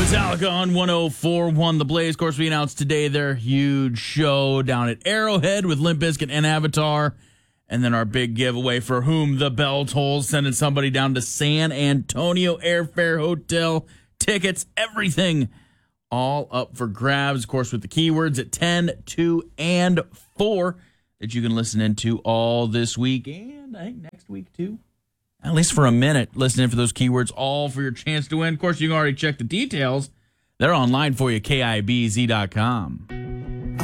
Metallica on 104.1 The Blaze. Of course, we announced today their huge show down at Arrowhead with Limp Bizkit and Avatar. And then our big giveaway for Whom the Bell Tolls, sending somebody down to San Antonio airfare, hotel, tickets, everything all up for grabs. Of course, with the keywords at 10, 2, and 4 that you can listen into all this week and I think next week too. At least for a minute, listening for those keywords, all for your chance to win. Of course, you can already check the details. They're online for you, KIBZ.com.